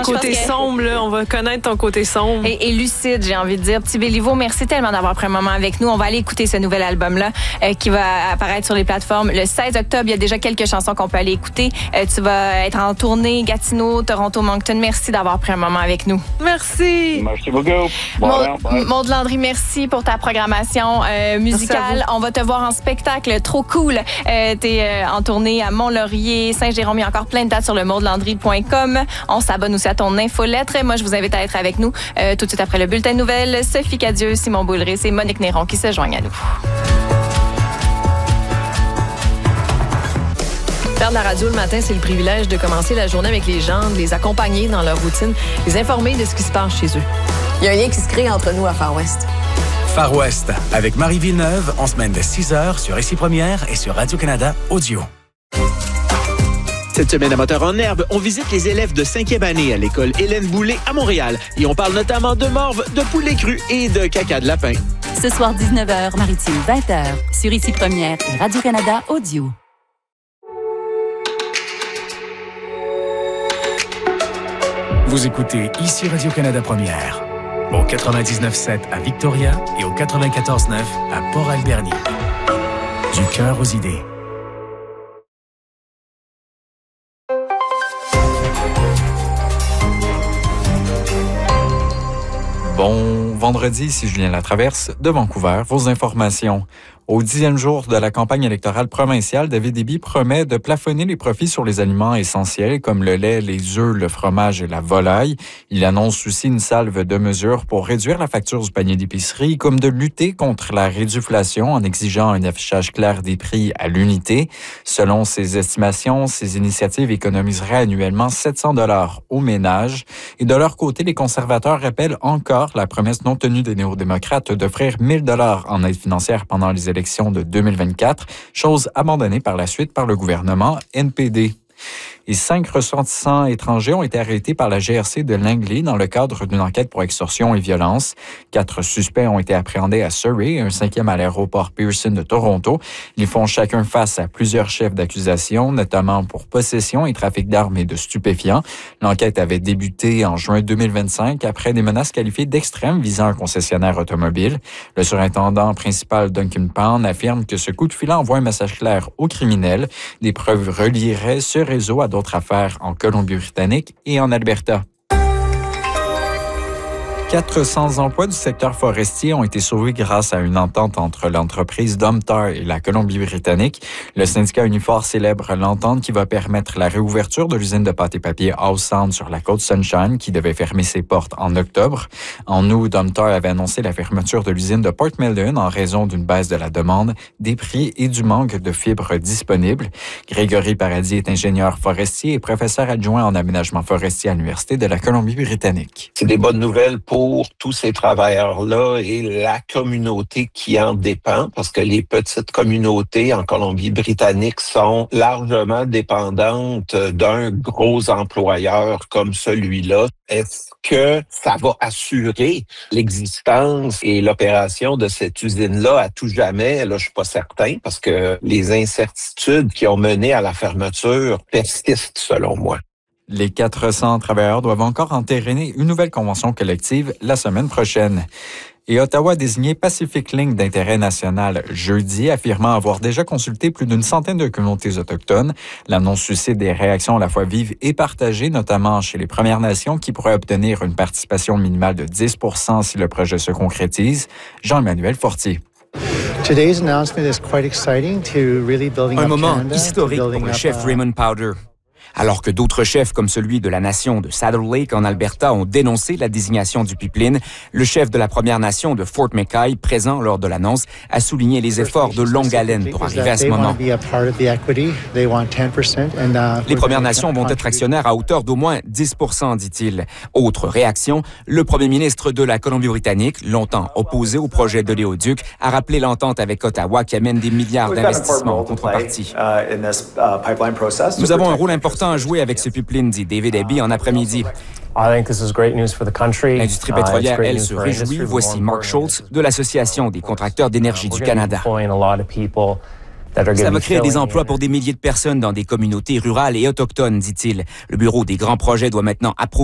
côté sombre, là, on va connaître ton côté sombre. Et lucide, j'ai envie de dire. Petit Béliveau, merci tellement d'avoir pris un moment avec nous. On va aller écouter ce nouvel album-là qui va apparaître sur les plateformes le 16 octobre. Il y a déjà quelques chansons qu'on peut aller écouter. Tu vas être en tournée Gatineau, Toronto, Moncton. Merci d'avoir pris un moment avec nous. Merci. Merci beaucoup. Maud Landry, merci pour ta programmation musicale. On va te voir en spectacle. Trop cool. T'es en tournée à Mont-Laurier, Saint-Jérôme. Il y a encore plein de dates sur le maudelandry.com. On s'abonne aussi à ton infolettre. Moi, je vous invite à être avec nous tout de suite après le bulletin de nouvelles. Sophie Cadieux, Simon Boulris et Monique Néron qui se joignent à nous. Faire de la radio le matin, c'est le privilège de commencer la journée avec les gens, de les accompagner dans leur routine, les informer de ce qui se passe chez eux. Il y a un lien qui se crée entre nous à Far West. Far West, avec Marie Villeneuve, en semaine de 6h sur Ici Première et sur Radio-Canada Audio. Cette semaine à Moteur en Herbe, on visite les élèves de 5e année à l'école Hélène Boulay à Montréal. Et on parle notamment de morve, de poulet cru et de caca de lapin. Ce soir, 19h, Maritime, 20h, sur Ici Première et Radio-Canada Audio. Vous écoutez Ici Radio-Canada Première, au 99.7 à Victoria et au 94.9 à Port-Alberni. Du cœur aux idées. Bon vendredi, ici Julien Latraverse de Vancouver. Vos informations. Au 10e jour de la campagne électorale provinciale, David Eby promet de plafonner les profits sur les aliments essentiels comme le lait, les œufs, le fromage et la volaille. Il annonce aussi une salve de mesures pour réduire la facture du panier d'épicerie, comme de lutter contre la réduflation en exigeant un affichage clair des prix à l'unité. Selon ses estimations, ces initiatives économiseraient annuellement 700 $ aux ménages. Et de leur côté, les conservateurs rappellent encore la promesse non tenue des néo-démocrates d'offrir 1 000 $ en aide financière pendant les élections de 2024, chose abandonnée par la suite par le gouvernement NPD. Et 5 ressortissants étrangers ont été arrêtés par la GRC de Langley dans le cadre d'une enquête pour extorsion et violence. 4 suspects ont été appréhendés à Surrey et un 5e à l'aéroport Pearson de Toronto. Ils font chacun face à plusieurs chefs d'accusation, notamment pour possession et trafic d'armes et de stupéfiants. L'enquête avait débuté en juin 2025 après des menaces qualifiées d'extrêmes visant un concessionnaire automobile. Le surintendant principal Duncan Pound affirme que ce coup de filet envoie un message clair aux criminels. Des preuves relieraient ce réseau à d'autres affaires en Colombie-Britannique et en Alberta. 400 emplois du secteur forestier ont été sauvés grâce à une entente entre l'entreprise Domtar et la Colombie-Britannique. Le syndicat Unifor célèbre l'entente qui va permettre la réouverture de l'usine de pâte et papier Howe Sound sur la côte Sunshine qui devait fermer ses portes en octobre. En août, Domtar avait annoncé la fermeture de l'usine de Port Melbourne en raison d'une baisse de la demande, des prix et du manque de fibres disponibles. Grégory Paradis est ingénieur forestier et professeur adjoint en aménagement forestier à l'Université de la Colombie-Britannique. C'est des bonnes nouvelles pour tous ces travailleurs-là et la communauté qui en dépend, parce que les petites communautés en Colombie-Britannique sont largement dépendantes d'un gros employeur comme celui-là. Est-ce que ça va assurer l'existence et l'opération de cette usine-là à tout jamais? Là, je suis pas certain, parce que les incertitudes qui ont mené à la fermeture persistent, selon moi. Les 400 travailleurs doivent encore entériner une nouvelle convention collective la semaine prochaine. Et Ottawa a désigné Pacific Link d'intérêt national jeudi, affirmant avoir déjà consulté plus d'une centaine de communautés autochtones. L'annonce suscite des réactions à la fois vives et partagées, notamment chez les Premières Nations qui pourraient obtenir une participation minimale de 10 % si le projet se concrétise. Jean-Emmanuel Fortier. Un moment historique pour le chef Raymond Powder. Alors que d'autres chefs, comme celui de la nation de Saddle Lake en Alberta, ont dénoncé la désignation du pipeline, le chef de la Première Nation de Fort McKay, présent lors de l'annonce, a souligné les efforts de longue haleine pour arriver à ce moment. Les Premières Nations vont être actionnaires à hauteur d'au moins 10 %, dit-il. Autre réaction, le premier ministre de la Colombie-Britannique, longtemps opposé au projet de l'éoduc, a rappelé l'entente avec Ottawa qui amène des milliards d'investissements en contrepartie. Nous avons un rôle important à jouer avec ce pipeline, dit David Eby en après-midi. L'industrie pétrolière, elle, se réjouit. Voici Mark Schultz de l'Association des contracteurs d'énergie du Canada. Ça va créer des emplois pour des milliers de personnes dans des communautés rurales et autochtones, dit-il. Le Bureau des grands projets doit maintenant approuver